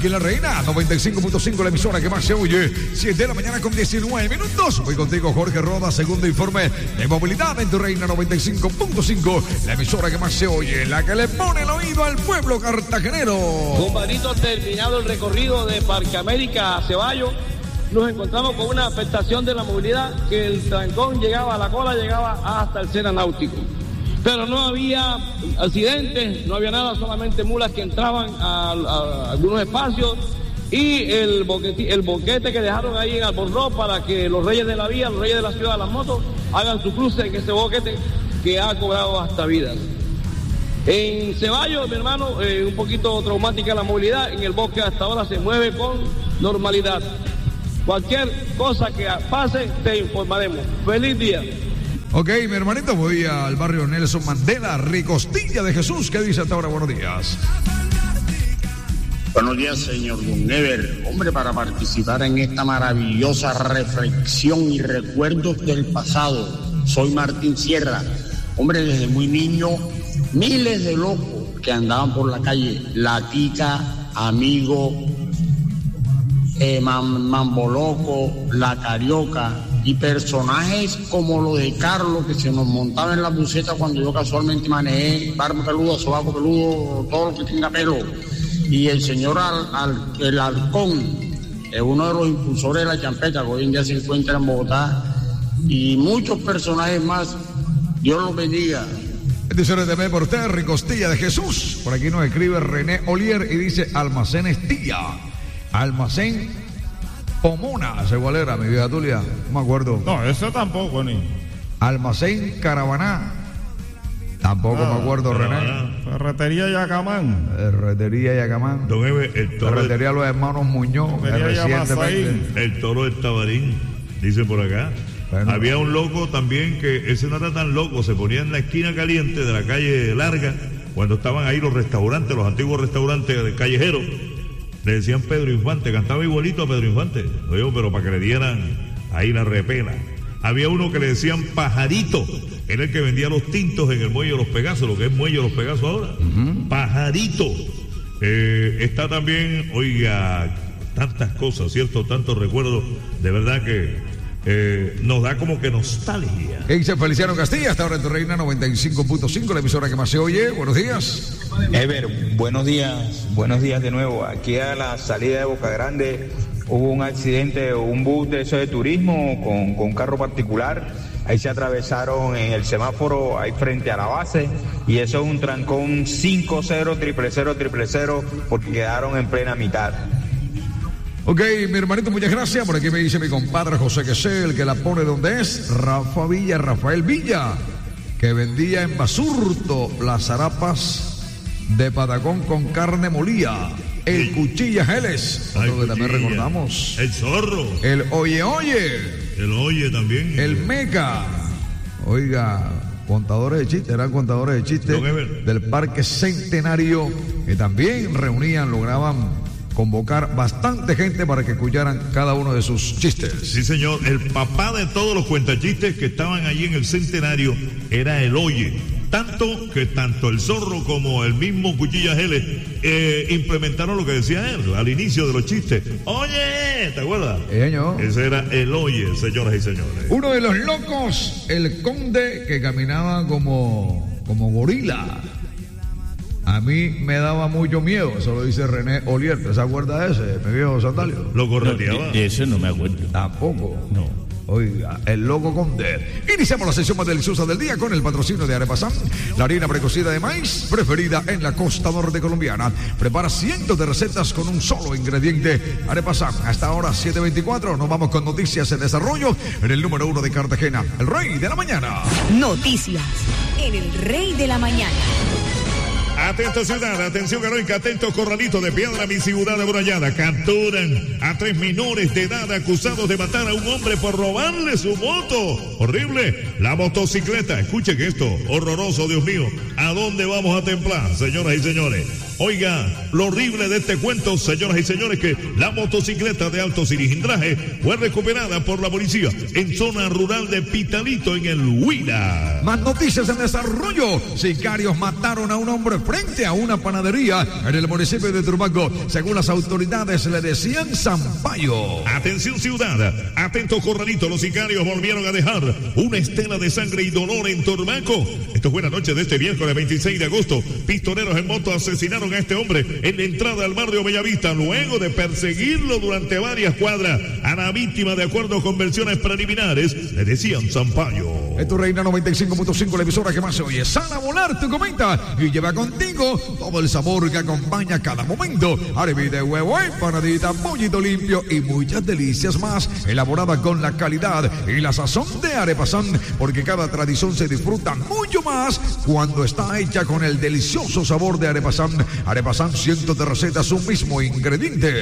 Aquí en La Reina, 95.5, la emisora que más se oye. 7 de la mañana con 19 minutos. Voy contigo, Jorge Roda, segundo informe de movilidad en tu Reina, 95.5, la emisora que más se oye, la que le pone el oído al pueblo cartagenero. Compadrito, terminado el recorrido de Parque América a Ceballos, nos encontramos con una afectación de la movilidad, que el trancón llegaba, la cola llegaba hasta el Sena Náutico. Pero no había accidentes, no había nada, solamente mulas que entraban a algunos espacios y el boquete que dejaron ahí en Albornoz para que los reyes de la vía, los reyes de la ciudad de las motos, hagan su cruce en ese boquete que ha cobrado hasta vidas. En Ceballos, mi hermano, un poquito traumática la movilidad, en el bosque hasta ahora se mueve con normalidad. Cualquier cosa que pase, te informaremos. ¡Feliz día! Ok, mi hermanito, voy al barrio Nelson Mandela, Ricostilla de Jesús. ¿Qué dice hasta ahora? Buenos días. Buenos días, señor Don Ever. Hombre, para participar en esta maravillosa reflexión y recuerdos del pasado, soy Martín Sierra. Hombre, desde muy niño, miles de locos que andaban por la calle, La Tica, Amigo, Mambo Loco, La Carioca, y personajes como los de Carlos, que se nos montaba en la buceta cuando yo casualmente manejé, barba peluda, sobaco peludo, todo lo que tenga pelo, y el señor el Halcón, es uno de los impulsores de la champeta, que hoy en día se encuentra en Bogotá, y muchos personajes más. Dios los bendiga. Bendiciones de por usted, Ricostilla de Jesús. Por aquí nos escribe René Olier y dice Almacén Estilla, Almacén Pomona, ese igual era, mi vieja Tulia, no me acuerdo. No, eso tampoco, ni. Almacén Caravaná, tampoco me acuerdo, René. Ferretería Yacamán. Ferretería Yacamán. Don Eve, el toro. Ferretería Los Hermanos Muñoz, recientemente. El toro del Tabarín, dice por acá. Bueno. Había un loco también que ese no era tan loco, se ponía en la esquina caliente de la calle Larga, cuando estaban ahí los restaurantes, los antiguos restaurantes de callejeros. Le decían Pedro Infante, cantaba igualito a Pedro Infante, oye, pero para que le dieran ahí la repela. Había uno que le decían Pajarito, era el que vendía los tintos en el Muelle de los Pegasos, lo que es Muelle de los Pegasos ahora. Pajarito. Está también, oiga, tantas cosas, ¿cierto? Tantos recuerdos, de verdad que nos da como que nostalgia. ¿Qué dice Feliciano Castilla? Hasta ahora en tu Reina, 95.5, la emisora que más se oye. Buenos días. Ever, buenos días de nuevo. Aquí a la salida de Boca Grande hubo un accidente, un bus de eso de turismo con carro particular. Ahí se atravesaron en el semáforo ahí frente a la base y eso es un trancón 50 000 porque quedaron en plena mitad. Ok, mi hermanito, muchas gracias. Por aquí me dice mi compadre José Quesé, el que la pone donde es, Rafael Villa, que vendía en Basurto las zarapas de patacón con carne molida, el Cuchillas Geles, lo que también recordamos, el Zorro, el Oye, el Oye también, el Meca, oiga, contadores de chistes, eran contadores de chistes del Parque Centenario, que también lograban convocar bastante gente para que escucharan cada uno de sus chistes. Sí, señor, el papá de todos los cuentachistes que estaban allí en el Centenario era el Oye. Tanto el Zorro como el mismo Cuchillas L implementaron lo que decía él al inicio de los chistes. Oye, ¿te acuerdas? Señor. Ese era el Oye, señoras y señores. Uno de los locos, el Conde, que caminaba como gorila. A mí me daba mucho miedo, eso lo dice René Olier. ¿Se acuerda de ese, mi viejo Sandalio? Lo correteaba. De ese no me acuerdo. Tampoco. No. Oiga, el loco Conde. Iniciamos la sesión más deliciosa del día con el patrocinio de Arepasán, la harina precocida de maíz preferida en la costa norte colombiana. Prepara cientos de recetas con un solo ingrediente. Arepasán, hasta ahora 7:24. Nos vamos con noticias en desarrollo en el número 1 de Cartagena, el Rey de la Mañana. Noticias en el Rey de la Mañana. Atento ciudad, atención heroica, atento Corralito de Piedra, mi ciudad amurallada. Capturan a 3 menores de edad acusados de matar a un hombre por robarle su moto. Horrible, la motocicleta. Escuchen esto, horroroso, Dios mío. ¿A dónde vamos a templar, señoras y señores? Oiga, lo horrible de este cuento, señoras y señores, que la motocicleta de alto cilindraje fue recuperada por la policía en zona rural de Pitalito, en el Huila. Más noticias en desarrollo. Sicarios mataron a un hombre frente a una panadería en el municipio de Turbaco. Según las autoridades, le decían Zampayo. Atención, ciudad. Atento, corralito. Los sicarios volvieron a dejar una estela de sangre y dolor en Turbaco. Esto fue la noche de este miércoles 26 de agosto. Pistoleros en moto asesinaron a este hombre en la entrada al barrio Bellavista, luego de perseguirlo durante varias cuadras. A la víctima, de acuerdo con versiones preliminares, le decían Zampayo. Esto Reina 95.5, la emisora que más se oye. Sal a volar tu comenta y lleva contigo todo el sabor que acompaña cada momento. Arepa de huevo, empanadita, pollito limpio y muchas delicias más, elaborada con la calidad y la sazón de Arepasán, porque cada tradición se disfruta mucho más cuando está hecha con el delicioso sabor de Arepasán. Arepasán, cientos de recetas, un mismo ingrediente.